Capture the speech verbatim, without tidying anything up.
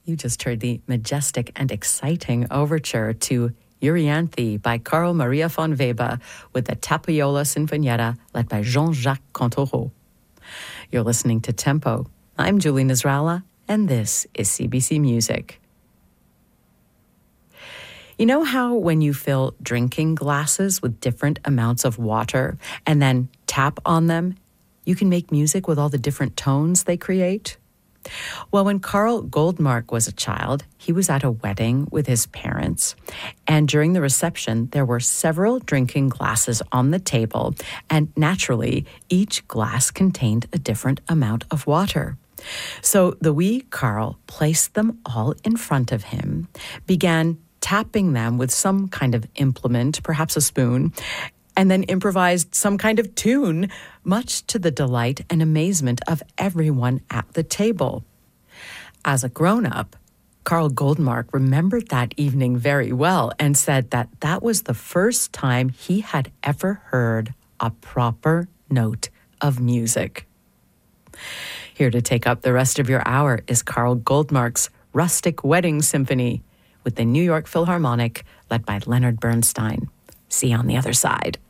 You just heard the majestic and exciting overture to Euryanthe by Carl Maria von Weber with the Tapiola Sinfonietta led by Jean-Jacques Cantoreau. You're listening to Tempo. I'm Julie Nasrallah, and this is C B C Music. You know how when you fill drinking glasses with different amounts of water and then tap on them, you can make music with all the different tones they create? Well, when Carl Goldmark was a child, he was at a wedding with his parents. And during the reception, there were several drinking glasses on the table. And naturally, each glass contained a different amount of water. So the wee Carl placed them all in front of him, began tapping them with some kind of implement, perhaps a spoon, and then improvised some kind of tune, much to the delight and amazement of everyone at the table. As a grown-up, Carl Goldmark remembered that evening very well and said that that was the first time he had ever heard a proper note of music. Here to take up the rest of your hour is Carl Goldmark's Rustic Wedding Symphony with the New York Philharmonic led by Leonard Bernstein. See you on the other side.